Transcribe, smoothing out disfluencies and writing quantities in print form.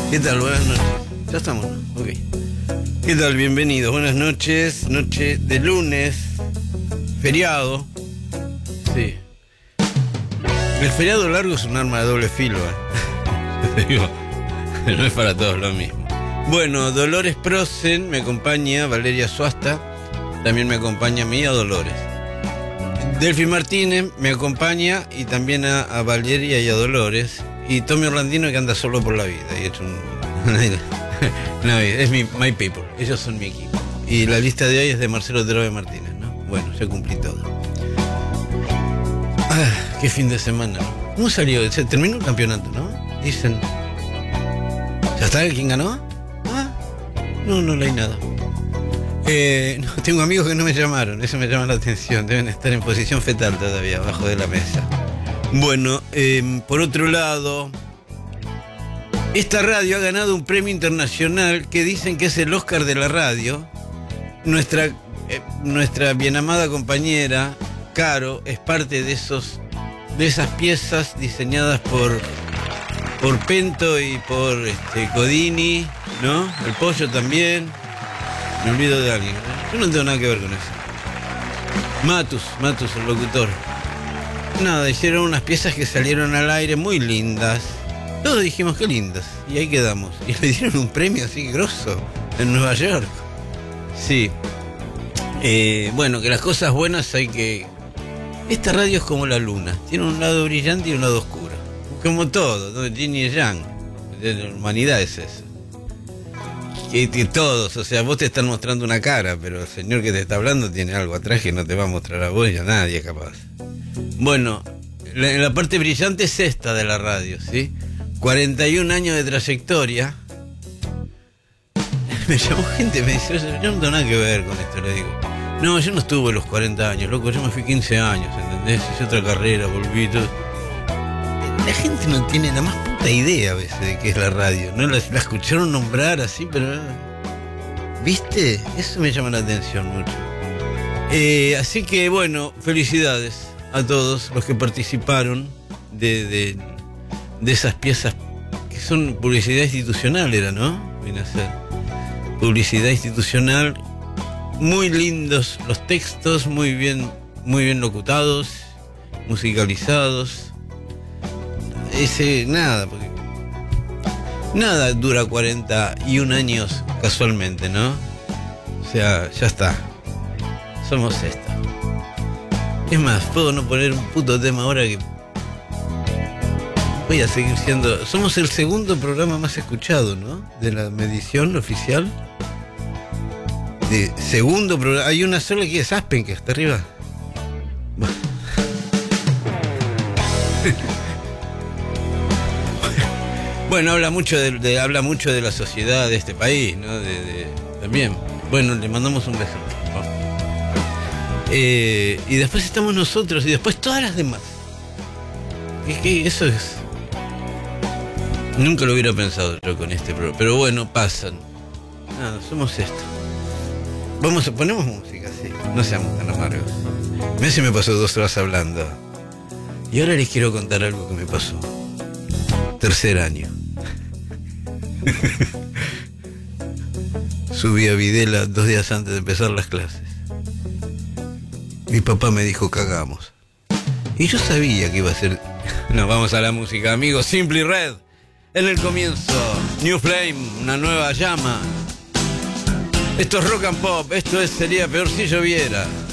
¿Qué tal? Buenas noches. Ya estamos, ¿no? Ok. ¿Qué tal? Bienvenidos. Buenas noches. Noche de lunes. Feriado. Sí. El feriado largo es un arma de doble filo, Te digo, no es para todos lo mismo. Bueno, Dolores Prosen me acompaña, Valeria Suasta también me acompaña a mí, a Dolores. Delphi Martínez me acompaña y también a Valeria y a Dolores. Y Tommy Orlandino, que anda solo por la vida y he hecho no, es my people, ellos son mi equipo. Y la lista de hoy es de Marcelo Terobe Martínez, ¿no? Bueno, ya cumplí todo. Qué fin de semana. ¿Cómo salió? Se terminó el campeonato, ¿no? Dicen. ¿Ya está quién ganó? No leí nada. No, tengo amigos que no me llamaron, eso me llama la atención. Deben estar en posición fetal todavía, abajo de la mesa. Bueno, por otro lado, esta radio ha ganado un premio internacional que dicen que es el Oscar de la radio. Nuestra bien amada compañera Caro es parte de esas piezas diseñadas por Pento y por Codini, ¿no? El Pollo también. Me olvido de alguien. Yo no tengo nada que ver con eso. Matus, el locutor. Nada, hicieron unas piezas que salieron al aire muy lindas. Todos dijimos qué lindas. Y ahí quedamos. Y le dieron un premio así grosso en Nueva York. Sí. Bueno, que las cosas buenas hay que... Esta radio es como la luna. Tiene un lado brillante y un lado oscuro. Como todo, ¿no? Yin y Yang. La humanidad es eso. Que todos, o sea, vos te están mostrando una cara, pero el señor que te está hablando tiene algo atrás que no te va a mostrar a vos y a nadie capaz. Bueno, la parte brillante es esta de la radio, ¿sí? 41 años de trayectoria. Me llamó gente, me dice, yo no tengo nada que ver con esto, le digo. No, yo no estuve los 40 años, loco, yo me fui 15 años, ¿entendés? Hice otra carrera, volví todo. La gente no tiene la más puta idea a veces de qué es la radio. No la escucharon nombrar así, pero... ¿Viste? Eso me llama la atención mucho. Así que, bueno, felicidades a todos los que participaron de esas piezas que son publicidad institucional, era, ¿no? Viene a ser publicidad institucional. Muy lindos los textos, muy bien locutados, musicalizados. Nada dura 41 años casualmente, ¿no? O sea, ya está. Somos esto. Es más, puedo no poner un puto tema ahora que... Voy a seguir siendo... Somos el segundo programa más escuchado, ¿no? De la medición oficial. De segundo programa. Hay una sola que es Aspen, que está arriba. Bueno, habla mucho de la sociedad de este país, ¿no? También. Bueno, le mandamos un beso. Y después estamos nosotros y después todas las demás. Eso es... Nunca lo hubiera pensado yo con este programa. Pero bueno, pasan. Nada, somos esto. Ponemos música, sí. No seamos tan amargos. Mirá si me pasó 2 horas hablando. Y ahora les quiero contar algo que me pasó. Tercer año. Subí a Videla 2 días antes de empezar las clases. Mi papá me dijo cagamos. Y yo sabía que iba a ser... Nos vamos a la música, amigos. Simply Red. En el comienzo, New Flame, una nueva llama. Esto es rock and pop. Esto sería peor si lloviera.